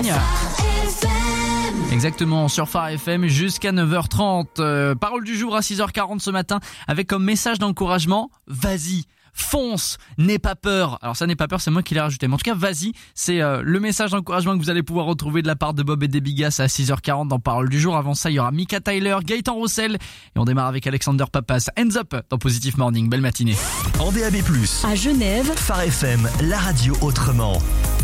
Morning. Exactement, sur Phare FM jusqu'à 9h30. Parole du jour à 6h40 ce matin avec comme message d'encouragement, vas-y. Fonce, n'aie pas peur. Alors ça, n'aie pas peur, c'est moi qui l'ai rajouté. Mais en tout cas, vas-y, c'est le message d'encouragement que vous allez pouvoir retrouver de la part de Bob et Debigas à 6h40 dans Parole du jour. Avant ça, il y aura Mika Tyler, Gaëtan Roussel et on démarre avec Alexander Papas. Hands up dans Positive Morning. Belle matinée. En DAB+, à Genève, Phare FM, la radio autrement.